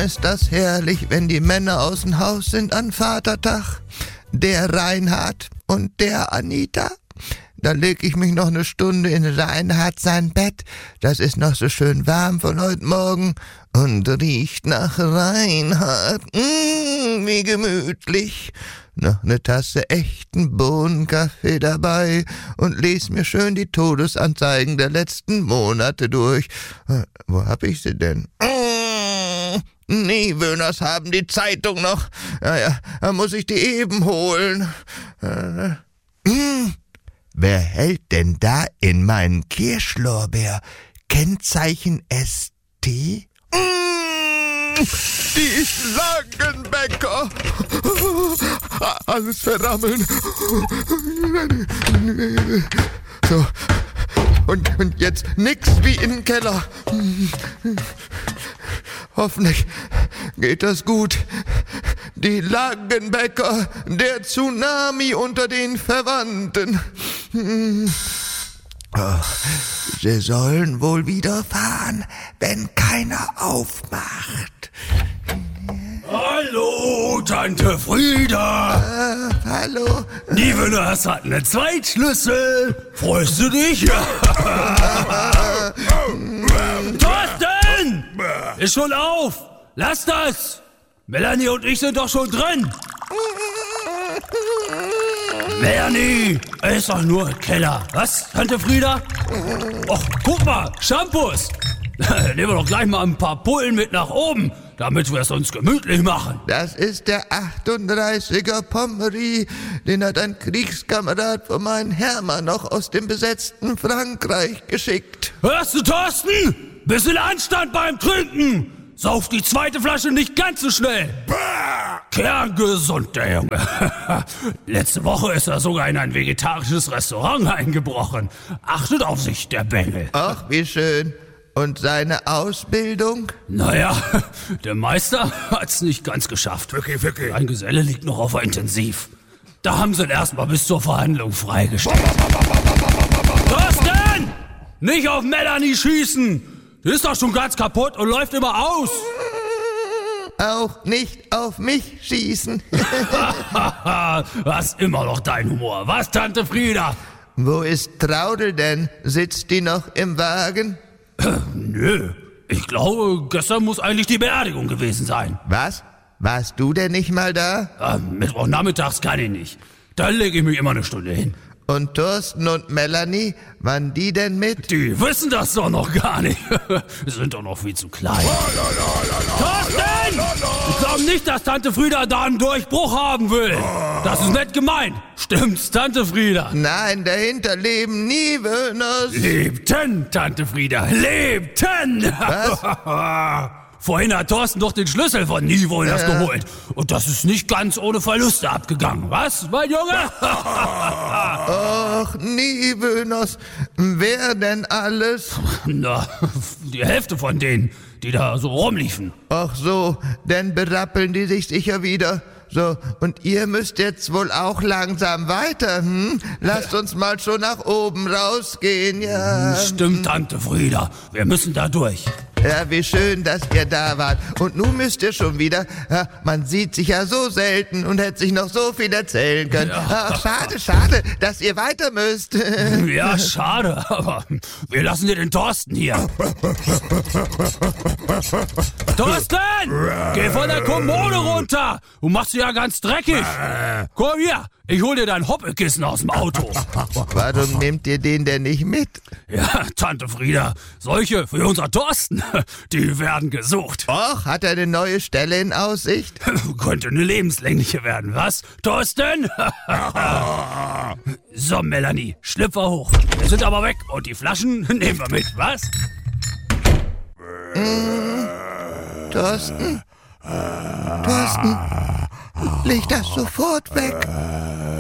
ist das herrlich, wenn die Männer aus dem Haus sind an Vatertag. Der Reinhard und der Anita. Da leg ich mich noch eine Stunde in Reinhard sein Bett. Das ist noch so schön warm von heute Morgen und riecht nach Reinhard. Wie gemütlich. Noch eine Tasse echten Bohnenkaffee dabei und les mir schön die Todesanzeigen der letzten Monate durch. Wo hab ich sie denn? Niewöhners haben die Zeitung noch. Ja, da muss ich die eben holen. Wer hält denn da in meinen Kirschlorbeer? Kennzeichen ST? Die Schlangenbäcker! Alles verrammeln. So, und jetzt nix wie in den Keller. Hoffentlich geht das gut. Die Langenbäcker, der Tsunami unter den Verwandten. Sie sollen wohl wieder fahren, wenn keiner aufmacht. Hallo, Tante Frieda. Hallo. Niewöhners hat einen Zweitschlüssel. Freust du dich? Thorsten! Ist schon auf. Lass das. Melanie und ich sind doch schon drin. Melanie, ist doch nur ein Keller. Was, Tante Frieda? Och, guck mal, Shampoos. Nehmen wir doch gleich mal ein paar Pullen mit nach oben, damit wir es uns gemütlich machen. Das ist der 38er Pommery. Den hat ein Kriegskamerad von meinem Hermann noch aus dem besetzten Frankreich geschickt. Hörst du, Thorsten? Bisschen Anstand beim Trinken. Sauf die zweite Flasche nicht ganz so schnell. Kerngesund, der Junge. Letzte Woche ist er sogar in ein vegetarisches Restaurant eingebrochen. Achtet auf sich, der Bengel. Ach, wie schön. Und seine Ausbildung? Naja, der Meister hat's nicht ganz geschafft. Wirklich. Ein Geselle liegt noch auf der Intensiv. Da haben sie ihn erstmal bis zur Verhandlung freigestellt. Thorsten! Nicht auf Melanie schießen! Die ist doch schon ganz kaputt und läuft immer aus. Auch nicht auf mich schießen. Was immer noch dein Humor. Was, Tante Frieda? Wo ist Traudel denn? Sitzt die noch im Wagen? Nö. Ich glaube, gestern muss eigentlich die Beerdigung gewesen sein. Was? Warst du denn nicht mal da? Mittwochnachmittags kann ich nicht. Dann lege ich mich immer eine Stunde hin. Und Thorsten und Melanie, waren die denn mit? Die wissen das doch noch gar nicht. Sind doch noch viel zu klein. Thorsten! Ich glaube nicht, dass Tante Frieda da einen Durchbruch haben will. Das ist nett gemeint. Stimmt's, Tante Frieda? Nein, dahinter leben Niewöhners. Lebten, Tante Frieda, lebten! Was? Vorhin hat Thorsten doch den Schlüssel von Niewöhners geholt. Und das ist nicht ganz ohne Verluste abgegangen. Was, mein Junge? Ach, Niewöhners, wer denn alles? Na, die Hälfte von denen, die da so rumliefen. Ach so, dann berappeln die sich sicher wieder. So, und ihr müsst jetzt wohl auch langsam weiter, hm? Lasst uns mal schon nach oben rausgehen, ja. Stimmt, Tante Frieda. Wir müssen da durch. Ja, wie schön, dass ihr da wart. Und nun müsst ihr schon wieder. Ja, man sieht sich ja so selten und hätte sich noch so viel erzählen können. Ja. Ach, schade, dass ihr weiter müsst. Ja, schade, aber wir lassen dir den Thorsten hier. Thorsten! Geh von der Kommode runter! Du machst sie ja ganz dreckig. Komm hier, ich hol dir dein Hoppelkissen aus dem Auto. Warum nehmt ihr den denn nicht mit? Ja, Tante Frieda, solche für unser Thorsten, die werden gesucht. Och, hat er eine neue Stelle in Aussicht? Könnte eine lebenslängliche werden, was, Thorsten? So, Melanie, Schlüpfer hoch. Wir sind aber weg und die Flaschen nehmen wir mit, was? Thorsten? Leg das sofort weg.